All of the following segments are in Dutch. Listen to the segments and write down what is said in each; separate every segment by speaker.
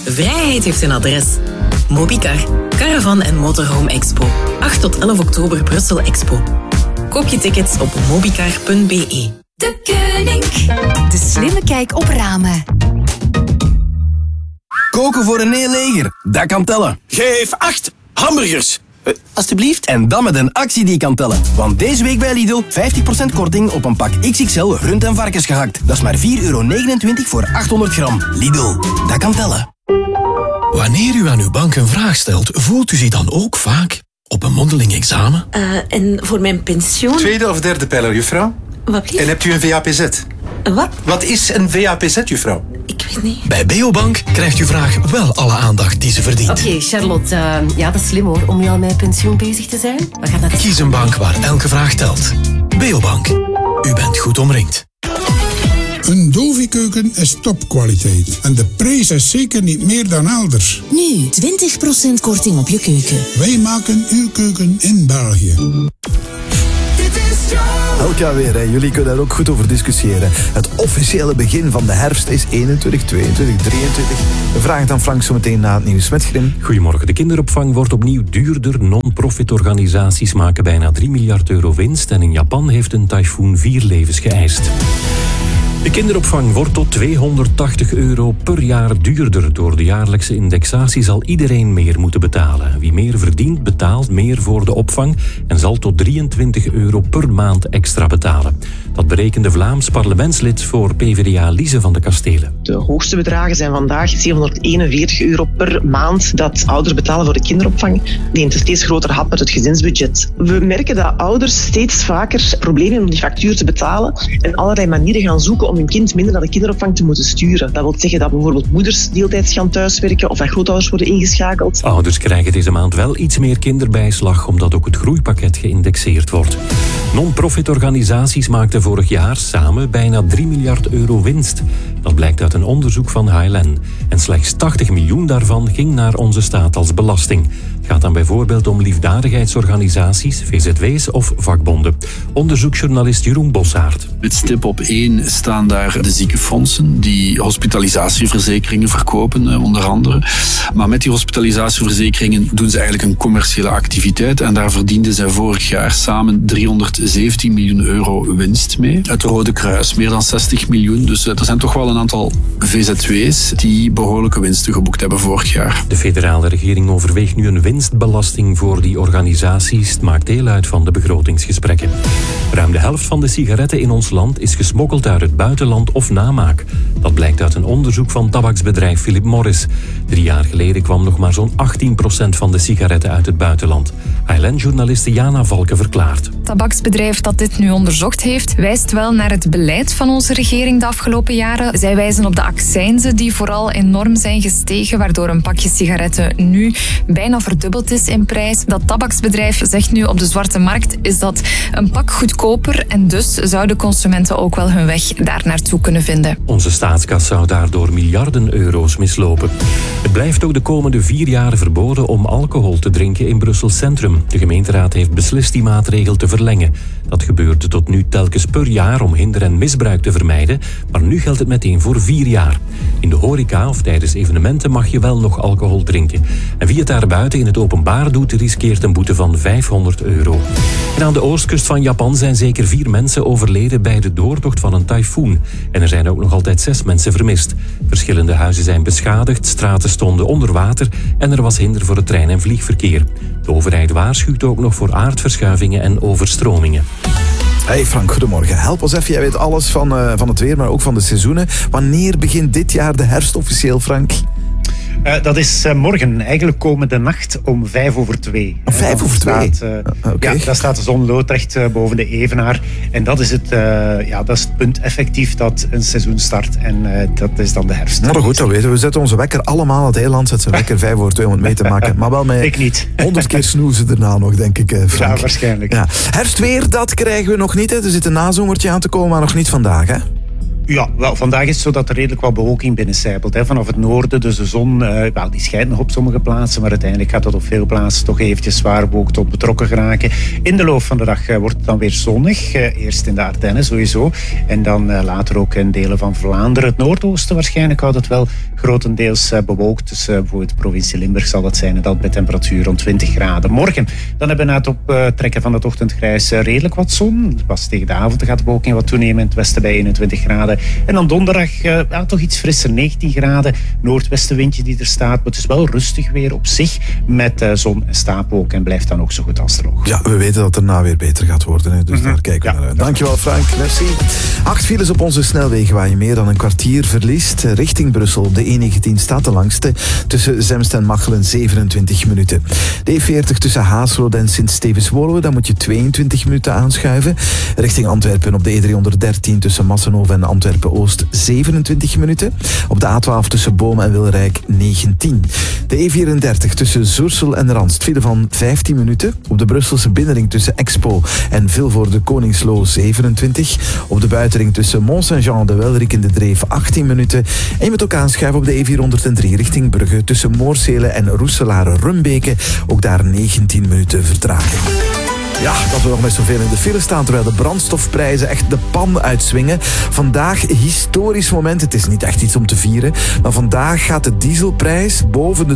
Speaker 1: Vrijheid heeft een adres. Mobicar, Caravan en Motorhome Expo. 8 tot 11 oktober Brussel Expo. Koop je tickets op mobicar.be.
Speaker 2: De Koning. De slimme kijk op ramen.
Speaker 3: Koken voor een heel leger, dat kan tellen.
Speaker 4: Geef 8 hamburgers. Alsjeblieft.
Speaker 3: En dan met een actie die kan tellen. Want deze week bij Lidl 50% korting op een pak XXL rund- en varkensgehakt. Dat is maar €4,29 voor 800 gram. Lidl, dat kan tellen.
Speaker 5: Wanneer u aan uw bank een vraag stelt, voelt u zich dan ook vaak op een mondeling examen?
Speaker 6: En voor mijn pensioen...
Speaker 7: Tweede of derde pijler, juffrouw?
Speaker 6: Wat blieft?
Speaker 7: En hebt u een VAPZ?
Speaker 6: Wat?
Speaker 7: Wat is een VAPZ, juffrouw?
Speaker 6: Ik weet niet.
Speaker 5: Bij Beobank krijgt uw vraag wel alle aandacht die ze verdient.
Speaker 8: Oké, Charlotte, ja, dat is slim hoor, om nu al met pensioen bezig te zijn. We gaan dat eens...
Speaker 5: Kies een bank waar elke vraag telt. Beobank. U bent goed omringd.
Speaker 9: Een Dovi-keuken is topkwaliteit. En de prijs is zeker niet meer dan elders.
Speaker 2: Nu 20% korting op je keuken.
Speaker 9: Wij maken uw keuken in België.
Speaker 10: Elk jaar weer, hè. Jullie kunnen daar ook goed over discussiëren. Het officiële begin van de herfst is 21, 22, 23. We vragen het aan Frank zo meteen na het nieuws met Grim.
Speaker 11: Goedemorgen. De kinderopvang wordt opnieuw duurder. Non-profit-organisaties maken bijna 3 miljard euro winst. En in Japan heeft een tyfoon 4 levens geëist. De kinderopvang wordt tot €280 per jaar duurder. Door de jaarlijkse indexatie zal iedereen meer moeten betalen. Wie meer verdient, betaalt meer voor de opvang en zal tot €23 per maand extra betalen. Dat berekende Vlaams parlementslid voor PvdA Lise van de Kastelen.
Speaker 12: De hoogste bedragen zijn vandaag €741 per maand dat ouders betalen voor de kinderopvang. Neemt een steeds groter hap uit het gezinsbudget. We merken dat ouders steeds vaker problemen hebben om die factuur te betalen en allerlei manieren gaan zoeken om hun kind minder naar de kinderopvang te moeten sturen. Dat wil zeggen dat bijvoorbeeld moeders deeltijds gaan thuiswerken of dat grootouders worden ingeschakeld.
Speaker 11: Ouders krijgen deze maand wel iets meer kinderbijslag omdat ook het groeipakket geïndexeerd wordt. Non-profit-organisaties maakten vorig jaar samen bijna 3 miljard euro winst. Dat blijkt uit een onderzoek van HLN. En slechts 80 miljoen daarvan ging naar onze staat als belasting. Het gaat dan bijvoorbeeld om liefdadigheidsorganisaties, VZW's of vakbonden. Onderzoeksjournalist Jeroen Bossaert.
Speaker 13: Met stip op 1 staan daar de ziekenfondsen die hospitalisatieverzekeringen verkopen, onder andere. Maar met die hospitalisatieverzekeringen doen ze eigenlijk een commerciële activiteit en daar verdienden zij vorig jaar samen €317 miljoen winst mee. Het Rode Kruis meer dan 60 miljoen. Dus er zijn toch wel een aantal VZW's die behoorlijke winsten geboekt hebben vorig jaar.
Speaker 11: De federale regering overweegt nu een winstbelasting voor die organisaties. Het maakt deel uit van de begrotingsgesprekken. Ruim de helft van de sigaretten in ons land is gesmokkeld uit het buitenland of namaak. Dat blijkt uit een onderzoek van tabaksbedrijf Philip Morris. 3 jaar geleden kwam nog maar zo'n 18% van de sigaretten uit het buitenland. HLN-journaliste Jana Valken verklaart.
Speaker 14: Het tabaksbedrijf dat dit nu onderzocht heeft, wijst wel naar het beleid van onze regering de afgelopen jaren. Zij wijzen op de accijnzen die vooral enorm zijn gestegen, waardoor een pakje sigaretten nu bijna verdubbeld is in prijs. Dat tabaksbedrijf zegt nu op de zwarte markt is dat een pak goedkoper en dus zouden consumenten ook wel hun weg daar naartoe kunnen vinden.
Speaker 11: Onze staatskas zou daardoor miljarden euro's mislopen. Het blijft ook de komende 4 jaar verboden om alcohol te drinken in Brussel Centrum. De gemeenteraad heeft beslist die maatregel te verlengen. Dat gebeurde tot nu telkens per jaar om hinder en misbruik te vermijden, maar nu geldt het meteen voor 4 jaar. In de horeca of tijdens evenementen mag je wel nog alcohol drinken. En wie het daarbuiten in het openbaar doet, riskeert een boete van €500. En aan de oostkust van Japan zijn zeker 4 mensen overleden bij de doortocht van een tyfoon. En er zijn ook nog altijd 6 mensen vermist. Verschillende huizen zijn beschadigd, straten stonden onder water en er was hinder voor het trein- en vliegverkeer. De overheid waarschuwt ook nog voor aardverschuivingen en overstromingen.
Speaker 10: Hey Frank, goedemorgen. Help ons even, jij weet alles van het weer, maar ook van de seizoenen. Wanneer begint dit jaar de herfst officieel, Frank?
Speaker 15: Dat is morgen, eigenlijk komende nacht om 2:05.
Speaker 10: Om 2:05?
Speaker 15: Ja, daar staat de zon loodrecht boven de Evenaar. En dat is het punt effectief dat een seizoen start. En dat is dan de herfst.
Speaker 10: Nou goed, dat weten we. We zetten onze wekker allemaal, het hele land zet zijn wekker 2:05 om het mee te maken. Maar wel met
Speaker 15: ik niet.
Speaker 10: 100 keer snoezen daarna nog, denk ik, Frank.
Speaker 15: Ja, waarschijnlijk.
Speaker 10: Ja. Herfstweer, dat krijgen we nog niet. Hè. Er zit een nazomertje aan te komen, maar nog niet vandaag, hè?
Speaker 15: Ja, wel, vandaag is het zo dat er redelijk wat bewolking binnencijpelt. Vanaf het noorden, dus de zon die schijnt nog op sommige plaatsen, maar uiteindelijk gaat dat op veel plaatsen toch eventjes zwaar bewolkt tot betrokken geraken. In de loop van de dag wordt het dan weer zonnig. Eerst in de Ardennen sowieso. En dan later ook in delen van Vlaanderen. Het noordoosten waarschijnlijk houdt het wel grotendeels bewolkt. Dus bijvoorbeeld de provincie Limburg zal dat zijn. En dat bij temperatuur rond 20 graden. Morgen, dan hebben we na het optrekken van het ochtendgrijs redelijk wat zon. Pas tegen de avond gaat de bewolking wat toenemen. In het westen bij 21 graden. En dan donderdag toch iets frisser, 19 graden. Noordwestenwindje die er staat. Maar het is wel rustig weer op zich. Met zon en stapelwolken. En blijft dan ook zo goed als droog.
Speaker 10: Ja, we weten dat het daarna weer beter gaat worden. Hè? Dus daar kijken we naar uit. Dankjewel Frank, merci. 8 files op onze snelwegen waar je meer dan een kwartier verliest. Richting Brussel op de E19 staat de langste. Tussen Zemst en Machelen 27 minuten. De E40 tussen Haasrode en Sint-Stevens-Woluwe, daar moet je 22 minuten aanschuiven. Richting Antwerpen op de E313 tussen Massenhoven en Antwerpen-Oost 27 minuten. Op de A12 tussen Bomen en Wilrijk 19. De E34 tussen Zoersel en Ranst file van 15 minuten. Op de Brusselse binnenring tussen Expo en Vilvoorde Koningsloo 27. Op de buitenring tussen Mont-Saint-Jean de Welrik in de Dreef 18 minuten. En je moet ook aanschuiven op de E403 richting Brugge tussen Moorsele en Roeselare-Rumbeke. Ook daar 19 minuten vertraging. Ja, dat we nog met zoveel in de file staan, terwijl de brandstofprijzen echt de pan uitswingen. Vandaag historisch moment, het is niet echt iets om te vieren, maar vandaag gaat de dieselprijs boven de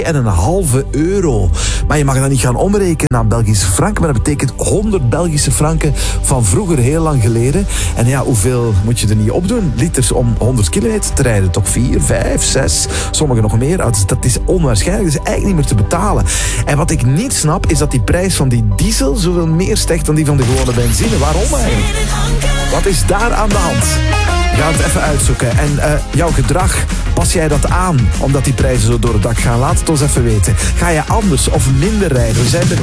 Speaker 10: €2,5. Maar je mag dat niet gaan omrekenen naar Belgische franken, maar dat betekent 100 Belgische franken van vroeger, heel lang geleden. En ja, hoeveel moet je er niet opdoen? Liters om 100 kilometer te rijden, toch 4, 5, 6, sommigen nog meer. Dat is onwaarschijnlijk, dat is eigenlijk niet meer te betalen. En wat ik niet snap, is dat die prijs van die diesel zoveel meer stijgt dan die van de gewone benzine. Waarom eigenlijk? Wat is daar aan de hand? We gaan het even uitzoeken. En jouw gedrag, pas jij dat aan omdat die prijzen zo door het dak gaan? Laat het ons even weten. Ga je anders of minder rijden? We zijn benieuwd.